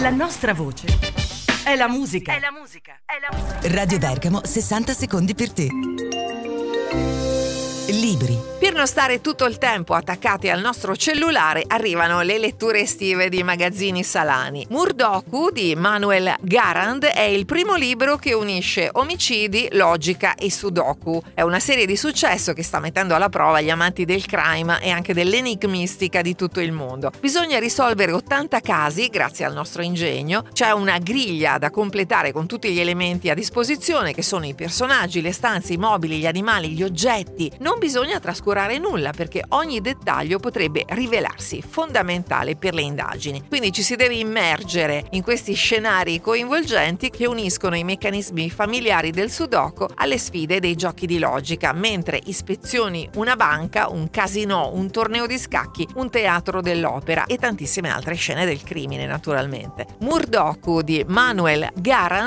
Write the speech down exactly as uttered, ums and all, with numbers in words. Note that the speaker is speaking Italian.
La nostra voce è la musica. È la musica. È la musica. Radio Bergamo, sessanta secondi per te. Libri. Per non stare tutto il tempo attaccati al nostro cellulare, arrivano le letture estive di magazzini salani. Murdoku di Manuel Garand è il primo libro che unisce omicidi, logica e sudoku. È una serie di successo che sta mettendo alla prova gli amanti del crime e anche dell'enigmistica di tutto il mondo. Bisogna risolvere ottanta casi grazie al nostro ingegno. C'è una griglia da completare con tutti gli elementi a disposizione, che sono i personaggi, le stanze, i mobili, gli animali, gli oggetti. Non bisogna trascurare nulla, perché ogni dettaglio potrebbe rivelarsi fondamentale per le indagini. Quindi ci si deve immergere in questi scenari coinvolgenti che uniscono i meccanismi familiari del sudoku alle sfide dei giochi di logica, mentre ispezioni una banca, un casinò, un torneo di scacchi, un teatro dell'opera e tantissime altre scene del crimine, naturalmente. Murdoku di Manuel Garand